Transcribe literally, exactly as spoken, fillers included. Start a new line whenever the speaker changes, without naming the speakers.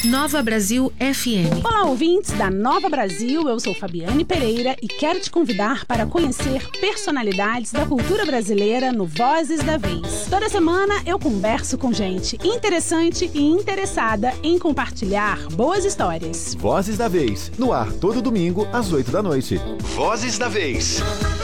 Nova Brasil F M.
Olá, ouvintes da Nova Brasil, eu sou Fabiane Pereira e quero te convidar para conhecer personalidades da cultura brasileira no Vozes da Vez. Toda semana eu converso com gente interessante e interessada em compartilhar boas histórias.
Vozes da Vez, no ar todo domingo às oito da noite.
Vozes da Vez.